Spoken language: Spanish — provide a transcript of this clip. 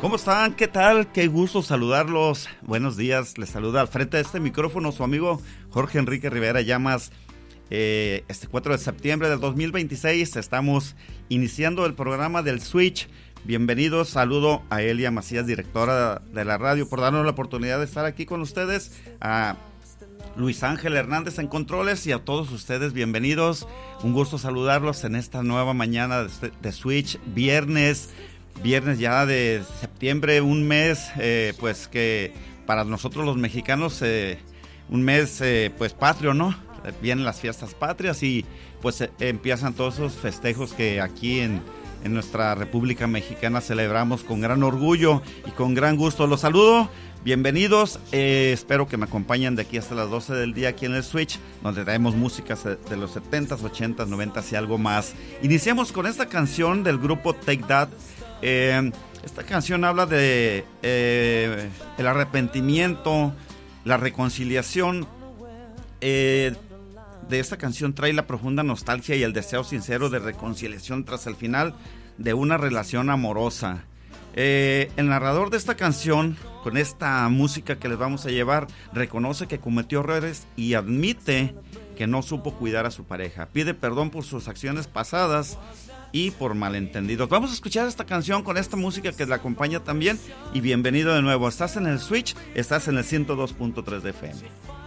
¿Cómo están? ¿Qué tal? Qué gusto saludarlos. Buenos días. Les saluda al frente de este micrófono su amigo Jorge Enrique Rivera Llamas. Este 4 de septiembre del 2026 estamos iniciando el programa del Switch. Bienvenidos, saludo a Elia Macías, directora de la radio, por darnos la oportunidad de estar aquí con ustedes. A Luis Ángel Hernández en controles y a todos ustedes, bienvenidos. Un gusto saludarlos en esta nueva mañana de Switch, viernes ya de septiembre, un mes pues que para nosotros los mexicanos un mes pues patrio, ¿no? Vienen las fiestas patrias y pues empiezan todos esos festejos que aquí en nuestra República Mexicana celebramos con gran orgullo y con gran gusto. Los saludo, bienvenidos, espero que me acompañen de aquí hasta las 12 del día aquí en el Switch, donde traemos músicas de los 70s, 80s, 90s y algo más. Iniciamos con esta canción del grupo Take That. Esta canción habla de el arrepentimiento, la reconciliación. De esta canción trae la profunda nostalgia y el deseo sincero de reconciliación tras el final de una relación amorosa. El narrador de esta canción, con esta música que les vamos a llevar, reconoce que cometió errores y admite que no supo cuidar a su pareja. Pide perdón por sus acciones pasadas y por malentendidos. Vamos a escuchar esta canción con esta música que la acompaña también. Y bienvenido de nuevo. Estás en el Switch, estás en el 102.3 de FM.